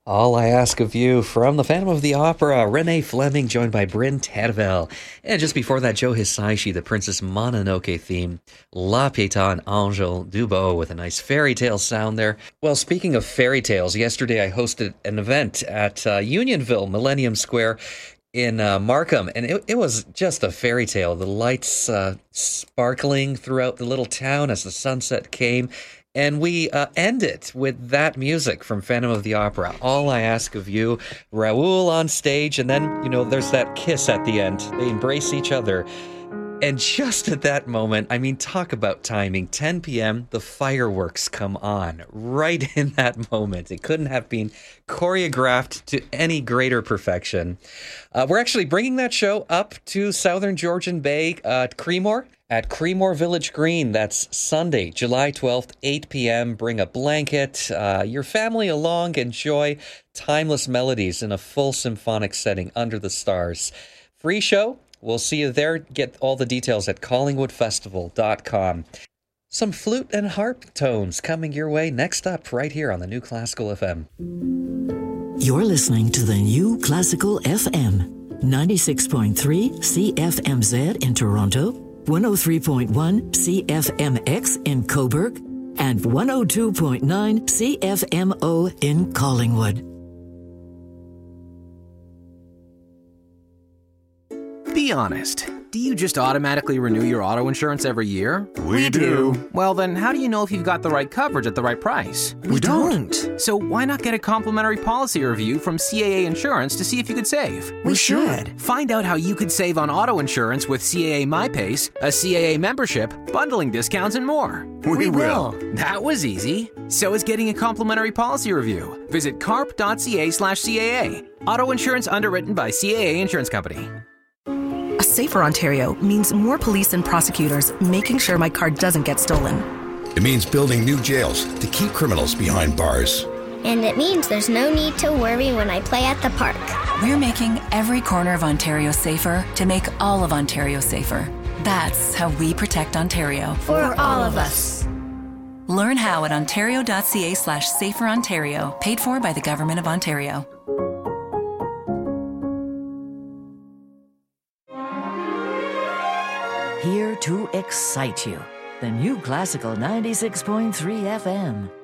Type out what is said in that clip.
All I Ask of You from the Phantom of the Opera, Renee Fleming, joined by Bryn Tervel. And just before that, Joe Hisaishi, the Princess Mononoke theme, La Pietà and Angel Dubo with a nice fairy tale sound there. Well, speaking of fairy tales, yesterday I hosted an event at Unionville Millennium Square in Markham, and it was just a fairy tale. The lights sparkling throughout the little town as the sunset came. And we end it with that music from Phantom of the Opera, All I Ask of You, Raoul on stage, and then, there's that kiss at the end. They embrace each other. And just at that moment, I mean, talk about timing, 10 p.m., the fireworks come on right in that moment. It couldn't have been choreographed to any greater perfection. We're actually bringing that show up to Southern Georgian Bay, Creemore, at Creemore Village Green. That's Sunday, July 12th, 8 p.m. Bring a blanket, your family along, enjoy timeless melodies in a full symphonic setting under the stars. Free show. We'll see you there. Get all the details at collingwoodfestival.com. Some flute and harp tones coming your way next up right here on the New Classical FM. You're listening to the New Classical FM, 96.3 CFMZ in Toronto, 103.1 CFMX in Cobourg, and 102.9 CFMO in Collingwood. Be honest. Do you just automatically renew your auto insurance every year? We do. Well, then how do you know if you've got the right coverage at the right price? We don't. So why not get a complimentary policy review from CAA Insurance to see if you could save? We should. Find out how you could save on auto insurance with CAA MyPace, a CAA membership, bundling discounts, and more. We will. That was easy. So is getting a complimentary policy review. Visit carp.ca/CAA. Auto insurance underwritten by CAA Insurance Company. A safer Ontario means more police and prosecutors making sure my car doesn't get stolen. It means building new jails to keep criminals behind bars. And it means there's no need to worry when I play at the park. We're making every corner of Ontario safer to make all of Ontario safer. That's how we protect Ontario. For all of us. Learn how at ontario.ca/saferontario, paid for by the Government of Ontario. Here to excite you. The New Classical 96.3 FM.